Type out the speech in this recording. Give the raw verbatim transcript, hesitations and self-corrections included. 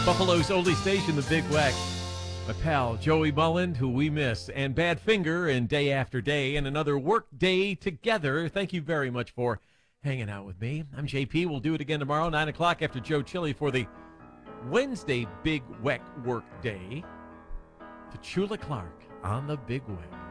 Buffalo's only station, the Big Weck. My pal, Joey Mullen, who we miss, and Badfinger, and Day After Day, and another work day together. Thank you very much for hanging out with me. I'm J P. We'll do it again tomorrow, nine o'clock after Joe Chili for the Wednesday Big Weck work day. To Chula Clark on the Big Weck.